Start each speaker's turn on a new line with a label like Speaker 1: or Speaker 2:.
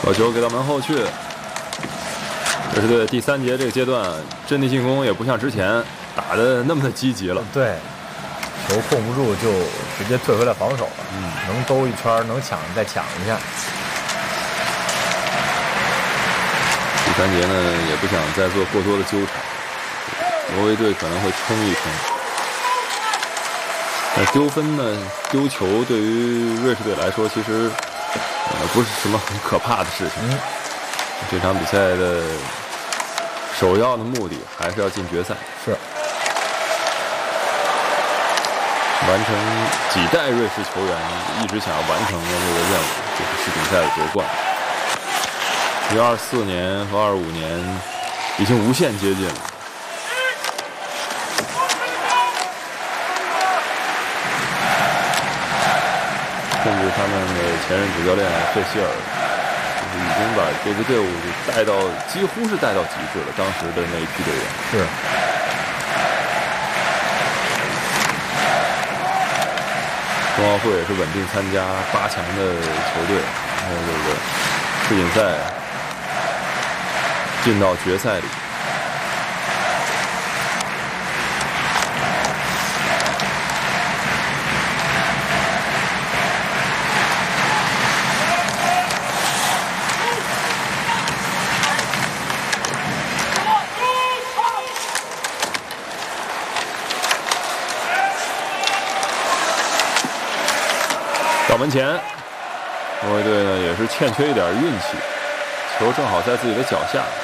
Speaker 1: 把球给到门后去。这是对第3节这个阶段阵地进攻也不像之前打得那么的积极了。
Speaker 2: 对，球控不住就直接退回来防守了。能兜一圈，能抢再抢一下。
Speaker 1: 第3节呢也不想再做过多的纠缠，挪威队可能会冲一冲。那丢分呢？丢球对于瑞士队来说，其实不是什么很可怕的事情。这场比赛的首要的目的还是要进决赛。
Speaker 2: 是。
Speaker 1: 完成几代瑞士球员一直想要完成的这个任务，就是世锦赛的夺冠。离24年和25年已经无限接近了。甚至他们的前任主教练费希尔，就是已经把这支队伍带到几乎是带到极致了。当时的那一批队员
Speaker 2: 是。
Speaker 1: 冬奥会也是稳定参加8强的球队，然后这个世锦赛进到决赛里。到门前，挪威队呢也是欠缺一点运气，球正好在自己的脚下。